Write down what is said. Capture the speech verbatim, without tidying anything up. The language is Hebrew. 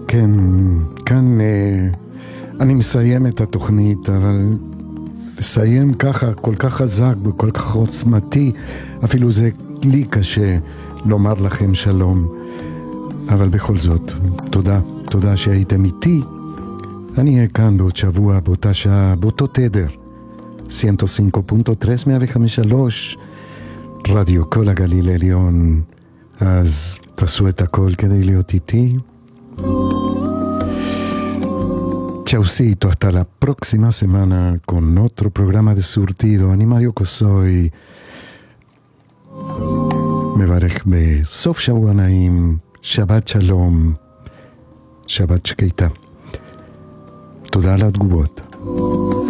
כן, כאן אה, אני מסיים את התוכנית, אבל מסיים ככה כל כך חזק וכל כך עוצמתי, אפילו זה לי קשה לומר לכם שלום, אבל בכל זאת, תודה, תודה שהייתם איתי. אני אהיה כאן בעוד שבוע, באותה שעה, באותו תדר, מאה וחמש נקודה שלוש, מאה וחמש שלוש, רדיו כל הגליל העליון. אז תעשו את הכל כדי להיות איתי. Chaucito, hasta la próxima semana con otro programa de Surtido. אני מריו קוסוי. מברך בסוף שבוע נעים, שבת שלום, שבת שקטה. תודה על התגובות.